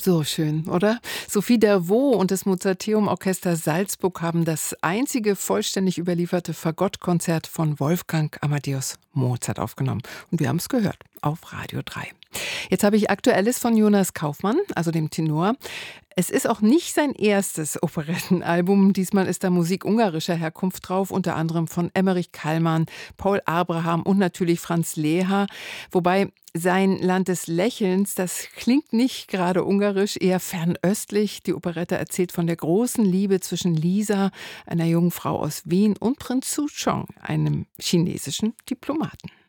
So schön, oder? Sophie Dervaux und das Mozarteum-Orchester Salzburg haben das einzige vollständig überlieferte Fagottkonzert von Wolfgang Amadeus Mozart aufgenommen. Und wir haben es gehört auf Radio 3. Jetzt habe ich Aktuelles von Jonas Kaufmann, also dem Tenor. Es ist auch nicht sein erstes Operettenalbum. Diesmal ist da Musik ungarischer Herkunft drauf, unter anderem von Emmerich Kallmann, Paul Abraham und natürlich Franz Lehár. Wobei sein Land des Lächelns, das klingt nicht gerade ungarisch, eher fernöstlich. Die Operette erzählt von der großen Liebe zwischen Lisa, einer jungen Frau aus Wien, und Prinz Souchong, einem chinesischen Diplomaten.